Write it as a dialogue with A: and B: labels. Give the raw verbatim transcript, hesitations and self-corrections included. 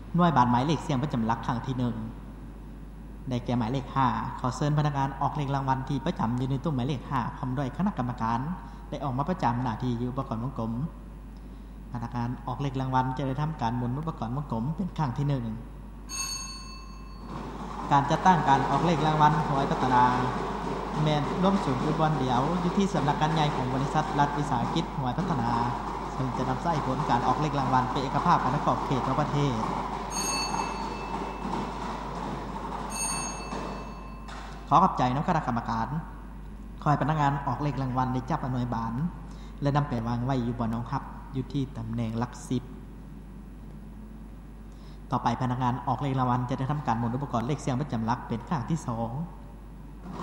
A: หน่วยบาทหมายเลขเสียงประจำหลักครั้งที่หนึ่งได้แก่หมายเลขห้าขอเชิญพนักงานออกเลขรางวัลที่ประจำอยู่ในตู้หมายเลขห้าพร้อมด้วยคณะกรรมการได้ออกมาประจำหน้าที่อยู่อุปกรณ์วงกลมพนักงานออกเลขรางวัลจะได้ทำการหมุนอุปกรณ์วงกลมเป็นครั้งที่หนึ่งการจัดตั้งการออกเลขรางวัลหวยพัฒนาแมนร่วมศูนย์อุบลเดียวอยู่ที่สำนักงานใหญ่ของบริษัทรัฐวิสาหกิจหวยพัฒนาซึ่งจะนำใช้ผลการออกเลขรางวัลเป็นเอกภาพการขอบเขตทั่วประเทศขอขอบใจน้ำคณะกรรมการคอยพนักงานออกเลขรางวัลในจับอหน่วยบานและนำไปวางไว้อยู่บนน้องครับอยู่ที่ตำแหน่งหลักสิบต่อไปพนักงานออกเลขรางวัลจะได้ทำการหมุนอุปกรณ์เลขเสียงประจำหลักเป็นครั้งที่สอง